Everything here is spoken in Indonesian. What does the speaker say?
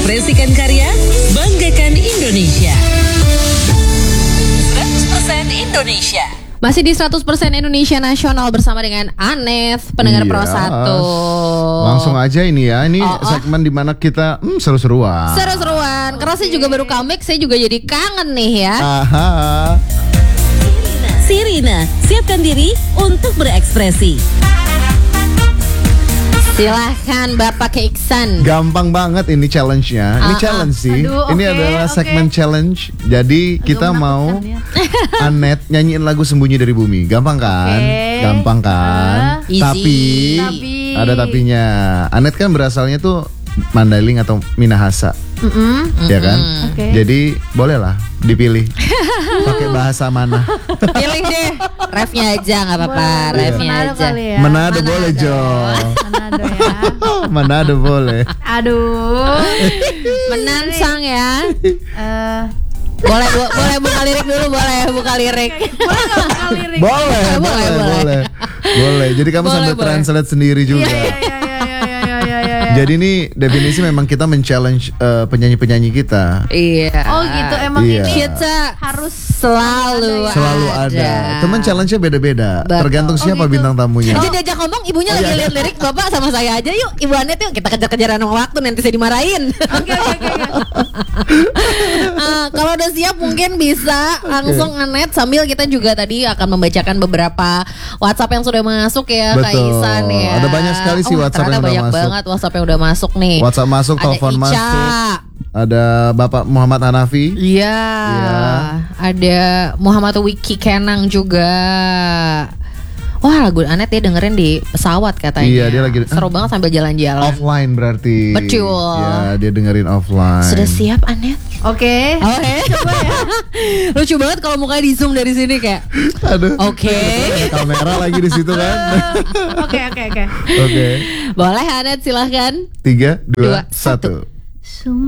Mengekspresikan karya, banggakan Indonesia. 100% Indonesia. Masih di 100% Indonesia Nasional bersama dengan Aneth, pendengar Pro 1. Langsung aja ini ya. Ini segmen dimana kita seru-seruan. Seru-seruan. Karena saya juga baru comeback, saya juga jadi kangen nih ya. Aha. Sirina, siapkan diri untuk berekspresi. Silahkan Bapak Keiksan. Gampang banget ini challenge-nya. Ini challenge sih. Aduh, ini adalah segmen challenge. Jadi kita mau Aneth nyanyiin lagu Sembunyi dari Bumi. Gampang kan? Gampang kan? Easy. Tapi ada tapinya. Aneth kan berasalnya tuh Mandailing atau Minahasa. Ya kan? Jadi bolehlah dipilih pakai bahasa mana. Pilih deh. Refnya aja nggak apa-apa. Refnya Manado aja. kali ya. Manado boleh Jo. Manado ya. Manado boleh. Aduh. Menansang ya. Eh, Boleh buka lirik dulu, boleh buka lirik. boleh nggak buka lirik? Boleh. Boleh. Jadi kamu Boleh, sambil boleh. translate sendiri juga. Ya. Jadi ini definisi memang kita men-challenge penyanyi-penyanyi kita. Iya. Oh gitu, emang Iya. ini Kita harus selalu ada. Teman challenge-nya beda-beda. Betul. Tergantung siapa gitu. bintang tamunya. Jadi diajak ngomong, ibunya lagi lihat lirik, Bapak sama saya aja yuk. Ibu Aneth yuk, kita kejar-kejaran sama waktu, nanti saya dimarahin. Oke. Kalau udah siap mungkin bisa langsung Aneth, sambil kita juga tadi akan membacakan beberapa WhatsApp yang sudah masuk ya Kak Betul. Isan ya. Ada banyak sekali sih WhatsApp yang ternyata udah banyak masuk. banget WhatsApp yang udah masuk nih. WhatsApp masuk, Ada telepon Ica. masuk. Ada Bapak Muhammad Hanafi. Iya. Ada Muhammad Wiki Kenang juga. Wah, lagu Aneth dia dengerin di pesawat katanya. Iya, dia lagi seru banget sambil jalan-jalan. Offline berarti. Betul. Ya, dia dengerin offline. Sudah siap Aneth? Oke. Coba ya. Lucu banget kalau mukanya di zoom dari sini kayak. Aduh. Oke. Ada kamera lagi di situ kan. Oke. Oke. Boleh Aneth silahkan. 3, 2, 2, 1.